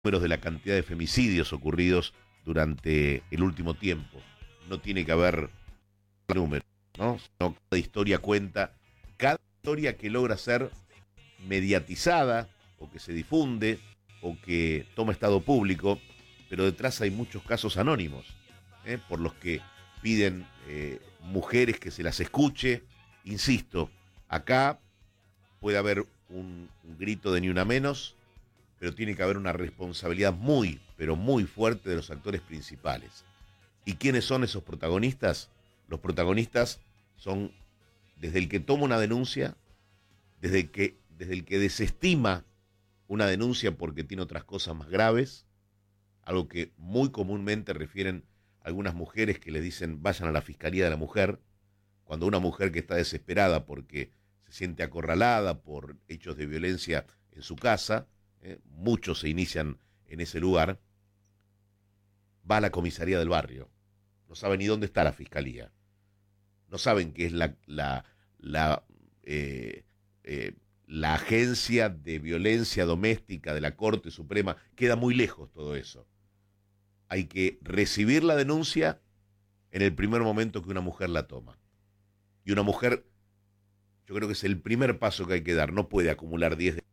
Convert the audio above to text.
números de la cantidad de femicidios ocurridos durante el último tiempo. No tiene que haber números, ¿no? Sino cada historia cuenta, cada historia que logra ser mediatizada o que se difunde o que toma estado público, pero detrás hay muchos casos anónimos, por los que piden mujeres que se las escuche. Insisto, acá puede haber un grito de ni una menos, pero tiene que haber una responsabilidad muy, pero muy fuerte de los actores principales. ¿Y quiénes son esos protagonistas? Los protagonistas son desde el que toma una denuncia, desde el que desestima una denuncia porque tiene otras cosas más graves, algo que muy comúnmente refieren algunas mujeres que le dicen vayan a la Fiscalía de la Mujer, cuando una mujer que está desesperada porque se siente acorralada por hechos de violencia en su casa, muchos se inician en ese lugar, va a la comisaría del barrio, no sabe ni dónde está la Fiscalía, no saben qué es la agencia de violencia doméstica de la Corte Suprema, queda muy lejos todo eso. Hay que recibir la denuncia en el primer momento que una mujer la toma. Y una mujer, yo creo que es el primer paso que hay que dar, no puede acumular 10